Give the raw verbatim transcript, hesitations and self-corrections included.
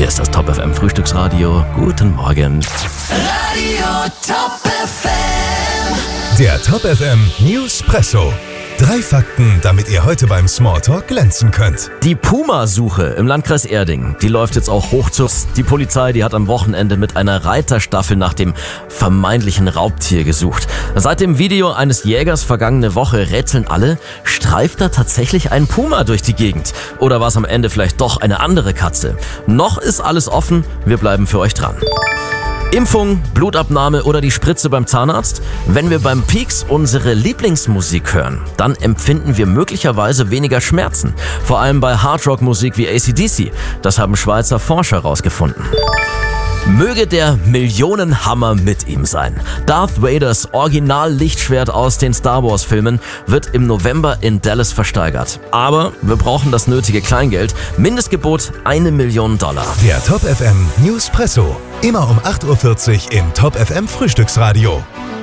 Hier ist das Top F M Frühstücksradio. Guten Morgen. Radio Top F M. Der Top F M Newspresso. Drei Fakten, damit ihr heute beim Smalltalk glänzen könnt. Die Puma-Suche im Landkreis Erding, die läuft jetzt auch hoch zu. Die Polizei, die hat am Wochenende mit einer Reiterstaffel nach dem vermeintlichen Raubtier gesucht. Seit dem Video eines Jägers vergangene Woche rätseln alle, streift da tatsächlich ein Puma durch die Gegend? Oder war es am Ende vielleicht doch eine andere Katze? Noch ist alles offen, wir bleiben für euch dran. Impfung, Blutabnahme oder die Spritze beim Zahnarzt? Wenn wir beim Peaks unsere Lieblingsmusik hören, dann empfinden wir möglicherweise weniger Schmerzen. Vor allem bei Hardrock-Musik wie A C D C. Das haben Schweizer Forscher herausgefunden. Möge der Millionenhammer mit ihm sein. Darth Vaders Original-Lichtschwert aus den Star Wars-Filmen wird im November in Dallas versteigert. Aber wir brauchen das nötige Kleingeld. Mindestgebot eine Million Dollar. Der Top F M Newspresso. Immer um acht Uhr vierzig im Top F M Frühstücksradio.